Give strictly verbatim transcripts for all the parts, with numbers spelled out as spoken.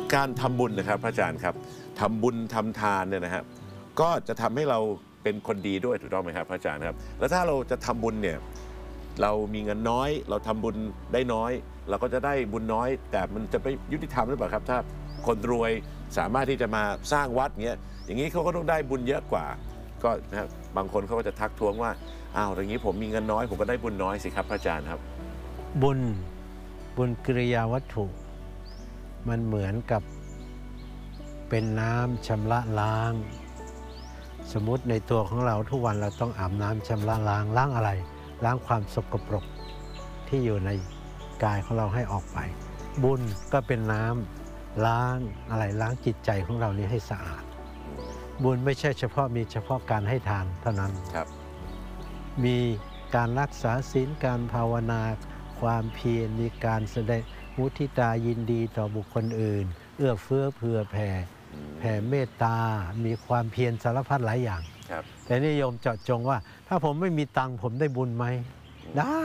การทำบุญนะครับพระอาจารย์ครับทำบุญทำทานเนี่ยนะครับก็จะทำให้เราเป็นคนดีด้วยถูกต้องไหมครับพระอาจารย์ครับแล้วถ้าเราจะทำบุญเนี่ยเรามีเงินน้อยเราทำบุญได้น้อยเราก็จะได้บุญน้อย แต่มันจะไม่ยุติธรรมหรือเปล่าครับถ้าคนรวยสามารถที่จะมาสร้างวัดเงี้ยอย่างนี้เขาก็ต้องได้บุญเยอะกว่าก็นะครับบางคนเขาก็จะทักท้วงว่าอ้าวอย่างนี้ผมมีเงินน้อยผมก็ได้บุญน้อยสิครับพระอาจารย์ครับบุญบุญกิริยาวัตถุมันเหมือนกับเป็นน้ำชำระล้างสมมุติในตัวของเราทุกวันเราต้องอาบน้ำชำระล้างล้างอะไรล้างความสกปรกที่อยู่ในกายของเราให้ออกไปบุญก็เป็นน้ำล้างอะไรล้างจิตใจของเรานี้ให้สะอาดบุญไม่ใช่เฉพาะมีเฉพาะการให้ทานเท่านั้นครับมีการรักษาศีลการภาวนาความเพียรมีการแสดงมุทิตายินดีต่อบุคคลอื่นเอื้อเฟื้อเผื่อแผ่แผ่เมตตามีความเพียรสารพัดหลายอย่างแต่นิยมเจาะจงว่าถ้าผมไม่มีตังค์ผมได้บุญไหมได้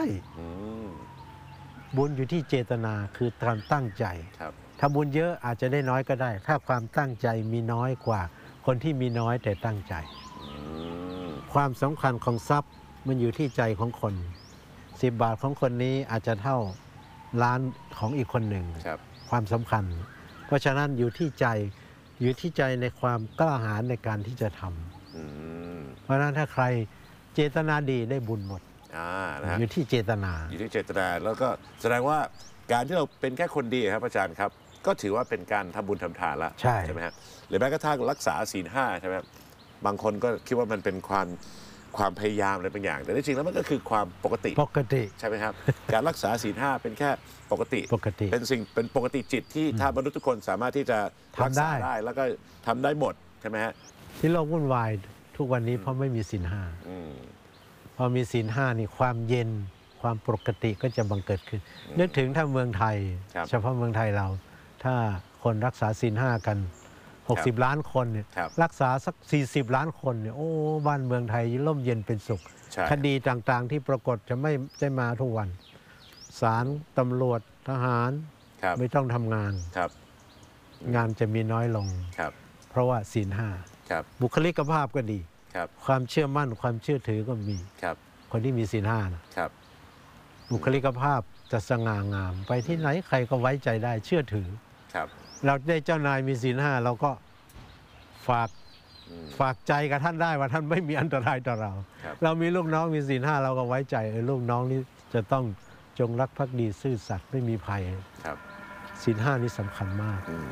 บุญอยู่ที่เจตนาคือการตั้งใจถ้าบุญเยอะอาจจะได้น้อยก็ได้ถ้าความตั้งใจมีน้อยกว่าคนที่มีน้อยแต่ตั้งใจความสำคัญของทรัพย์มันอยู่ที่ใจของคนสิบบาทของคนนี้อาจจะเท่าล้านของอีกคนหนึ่งความสำคัญเพราะฉะนั้นอยู่ที่ใจอยู่ที่ใจในความกล้าหาญในการที่จะทำเพราะฉะนั้นถ้าใครเจตนาดีได้บุญหมดอยู่ที่เจตนาอยู่ที่เจตนาแล้วก็แสดงว่าการที่เราเป็นแค่คนดีครับอาจารย์ครับก็ถือว่าเป็นการทำบุญทำทานแล้วใช่ใช่ไหมครับหรือแม้กระทั่งรักษาศีลห้าใช่ไหมครับบางคนก็คิดว่ามันเป็นความความพยายามอะไรบางอย่างแต่จริงๆแล้วมันก็คือความปกติปกติใช่ไหมครับการรักษาศีลห้าเป็นแค่ปกติปกติเป็นสิ่งเป็นปกติจิตที่ถ้ามนุษย์ทุกคนสามารถที่จะรักษาได้แล้วก็ทำได้หมดใช่ไหมฮะที่โลกวุ่นวายทุกวันนี้เพราะไม่มีศีลห้าพอมีศีลห้านี่ความเย็นความปกติก็จะบังเกิดขึ้นนึกถึงถ้าเมืองไทยเฉพาะเมืองไทยเราถ้าคนรักษาศีลห้ากันหกสิบล้านคนเนี่ยรักษาสักสี่สิบล้านคนเนี่ยโอ้บ้านเมืองไทยร่มเย็นเป็นสุขคดีต่างๆที่ปรากฏจะไม่จะมาทุกวันศาลตำรวจทหารไม่ต้องทำงานงานจะมีน้อยลงเพราะว่าศีลห้าบุคลิกภาพก็ดีความเชื่อมั่นความเชื่อถือก็มีคนที่มีศีลห้านะบุคลิกภาพจะสง่างามไปที่ไหนใครก็ไว้ใจได้เชื่อถือเราได้เจ้านายมีศีลห้าเราก็ฝากฝากใจกับท่านได้ว่าท่านไม่มีอันตรายต่อเราเรามีลูกน้องมีศีลห้าเราก็ไว้ใจลูกน้องนี้จะต้องจงรักภักดีซื่อสัตย์ไม่มีภัยศีลห้านี่สำคัญมาก